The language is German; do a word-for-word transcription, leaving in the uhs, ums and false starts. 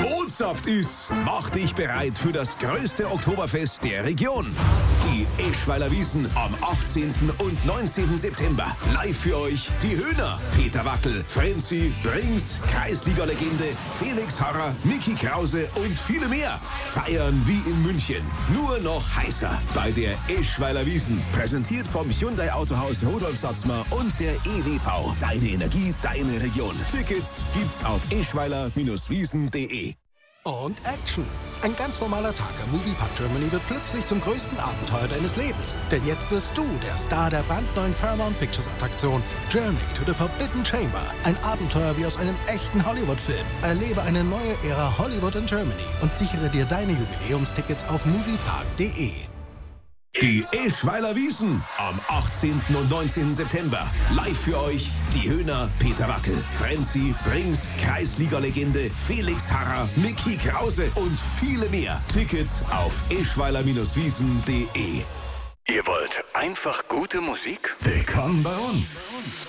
Mondsaft ist. Mach dich bereit für das größte Oktoberfest der Region. Die Eschweiler Wiesn am achtzehnten und neunzehnten September. Live für euch die Höhner, Peter Wackel, Frenzy, Brings, Kreisliga-Legende, Felix Harrer, Micky Krause und viele mehr. Feiern wie in München. Nur noch heißer bei der Eschweiler Wiesn. Präsentiert vom Hyundai Autohaus Rudolf Satzmer und der E W V. Deine Energie, deine Region. Tickets gibt's auf eschweiler Bindestrich wiesn punkt de. Und Action. Ein ganz normaler Tag am Moviepark Germany wird plötzlich zum größten Abenteuer deines Lebens. Denn jetzt wirst du der Star der brandneuen Paramount Pictures Attraktion Journey to the Forbidden Chamber. Ein Abenteuer wie aus einem echten Hollywood-Film. Erlebe eine neue Ära Hollywood in Germany und sichere dir deine Jubiläumstickets auf moviepark punkt de. Die Eschweiler Wiesn am achtzehnten und neunzehnten September. Live für euch die Höhner, Peter Wackel, Frenzy, Brings, Kreisliga-Legende, Felix Harrer, Micky Krause und viele mehr. Tickets auf eschweiler Bindestrich wiesn punkt de. Ihr wollt einfach gute Musik? Willkommen bei uns.